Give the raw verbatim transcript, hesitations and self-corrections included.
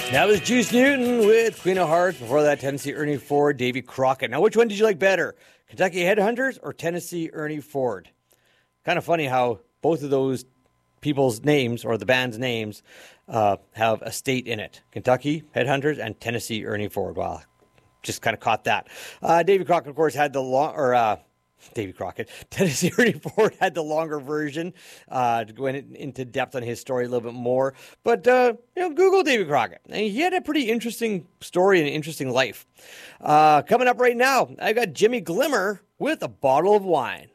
That was Juice Newton with Queen of Hearts. Before that, Tennessee Ernie Ford, Davy Crockett. Now, which one did you like better? Kentucky Headhunters or Tennessee Ernie Ford? Kind of funny how both of those people's names, or the band's names, uh, have a state in it. Kentucky Headhunters and Tennessee Ernie Ford. Wow, just kind of caught that. Uh, Davy Crockett, of course, had the long, or uh, Davy Crockett, Tennessee Ernie Ford had the longer version uh, to go in, into depth on his story a little bit more. But, uh, you know, Google Davy Crockett. And he had a pretty interesting story and an interesting life. Uh, coming up right now, I got Jimmy Glimmer with a bottle of wine.